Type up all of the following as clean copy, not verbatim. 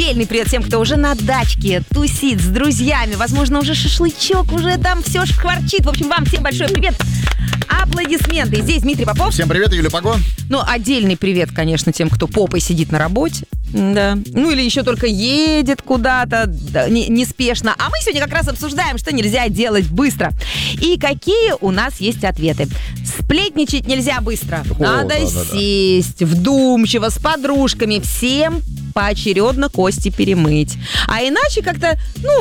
Отдельный привет всем, кто уже на дачке тусит с друзьями. Возможно, уже шашлычок, уже там все шкварчит. В общем, вам всем большой привет. Аплодисменты. Здесь Дмитрий Попов. Всем привет, Юлия Пого. Ну, отдельный привет, конечно, тем, кто попой сидит на работе. Да. Ну, или еще только едет куда-то, да, неспешно. А мы сегодня как раз обсуждаем, что нельзя делать быстро. И какие у нас есть ответы. Сплетничать нельзя быстро. Надо сесть вдумчиво, с подружками. Всем поочередно кости перемыть. А иначе как-то,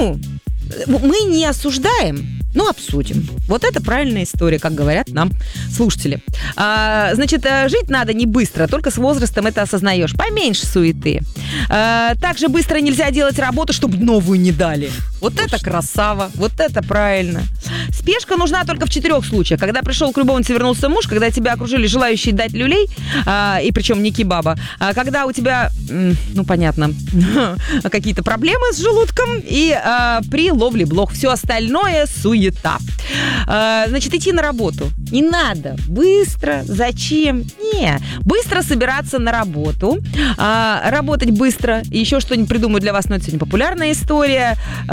мы не осуждаем, но обсудим. Вот это правильная история, как говорят нам слушатели. Значит, жить надо не быстро, только с возрастом это осознаешь. Поменьше суеты. Также быстро нельзя делать работу, чтобы новую не дали. Вот это красава, вот это правильно. Спешка нужна только в 4 случаях. Когда пришел к любовнице, вернулся муж, когда тебя окружили желающие дать люлей, и причем не кебаба, когда у тебя, понятно, какие-то проблемы с желудком, и при ловле блох. Все остальное суета. Значит, идти на работу не надо. Быстро. Зачем? Не. Быстро собираться на работу. Работать быстро. И еще что-нибудь придумаю для вас, но это сегодня популярная история.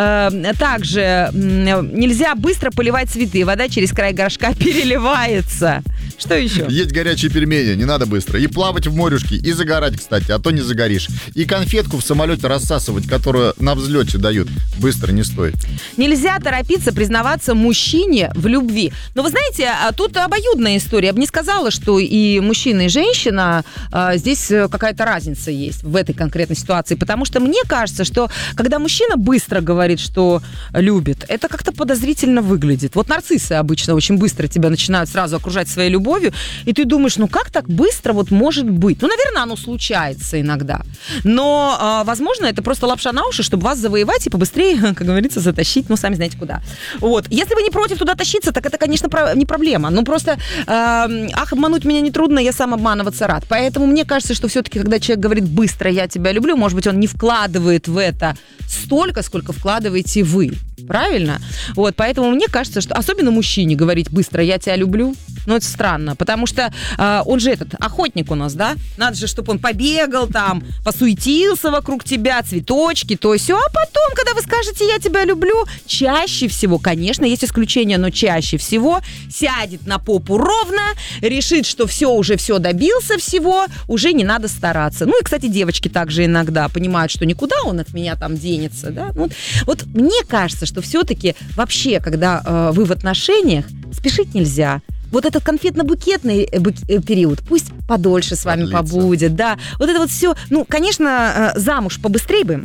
Также нельзя быстро поливать цветы. Вода через край горшка переливается. Что еще? Есть горячие пельмени, не надо быстро. И плавать в морюшке, и загорать, кстати, а то не загоришь. И конфетку в самолете рассасывать, которую на взлете дают, быстро не стоит. Нельзя торопиться признаваться мужчине в любви. Но вы знаете, тут обоюдная история. Я бы не сказала, что и мужчина, и женщина, здесь какая-то разница есть в этой конкретной ситуации. Потому что мне кажется, что когда мужчина быстро говорит, что любит, это как-то подозрительно выглядит. Вот нарциссы обычно очень быстро тебя начинают сразу окружать своей любовью, и ты думаешь, как так быстро вот может быть? Наверное, оно случается иногда. Но, возможно, это просто лапша на уши, чтобы вас завоевать и побыстрее, как говорится, затащить, сами знаете куда. Вот. Если вы не против туда тащиться, так это, конечно, не проблема. Просто, обмануть меня нетрудно, я сам обманываться рад. Поэтому мне кажется, что все-таки, когда человек говорит быстро «я тебя люблю», может быть, он не вкладывает в это столько, сколько вкладываете вы. Правильно? Вот, поэтому мне кажется, что особенно мужчине говорить быстро «я тебя люблю», это странно, потому что он же охотник у нас, да? Надо же, чтобы он побегал там, посуетился вокруг тебя, цветочки, то и все. А потом, когда вы скажете «я тебя люблю», чаще всего, конечно, есть исключения, но чаще всего сядет на попу ровно, решит, что все добился всего, уже не надо стараться. И, кстати, девочки также иногда понимают, что никуда он от меня там денется, да? Вот мне кажется, что все-таки вообще, когда вы в отношениях, спешить нельзя. Вот этот конфетно-букетный период пусть подольше с вами побудет, да. Вот это вот все, конечно, замуж побыстрее бы.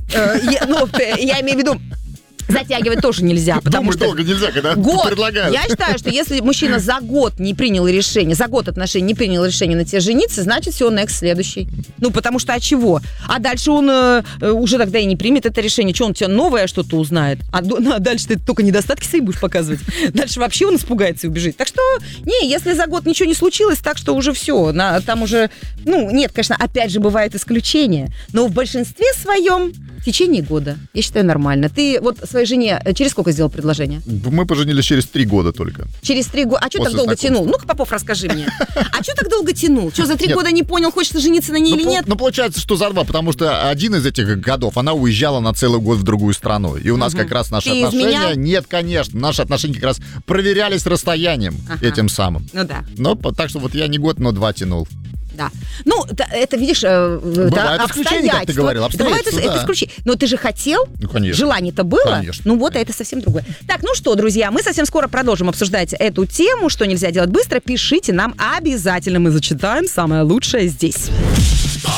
Я имею в виду, затягивать тоже нельзя, потому что... долго нельзя, когда предлагают. Я считаю, что если мужчина за год отношений не принял решение на тебя жениться, значит, все, next, следующий. Потому что, чего? А дальше он уже тогда и не примет это решение. Что, он тебя новое что-то узнает? А дальше ты только недостатки свои будешь показывать. Дальше вообще он испугается и убежит. Так что, если за год ничего не случилось, так что уже все. Там уже, нет, конечно, опять же, бывают исключения. Но в большинстве своем в течение года. Я считаю, нормально. Ты вот своей жене через сколько сделал предложение? Мы поженились через 3 года только. Через 3 года? А что так долго тянул? Ну-ка, Попов, расскажи мне. А что так долго тянул? Что, за 3 года не понял, хочешь жениться на ней или нет? Получается, что за 2, потому что один из этих годов она уезжала на целый год в другую страну. И у нас как раз наши отношения... Изменял? Нет, конечно. Наши отношения как раз проверялись расстоянием этим самым. Да. Так что я не год, но 2 тянул. Да. Это, видишь, бывает исключение, как ты говорил, обстоятельства. Это исключение. Но ты же хотел? Конечно. Желание-то было? Конечно. Это совсем другое. Так, что, друзья, мы совсем скоро продолжим обсуждать эту тему, что нельзя делать быстро. Пишите нам обязательно, мы зачитаем самое лучшее здесь.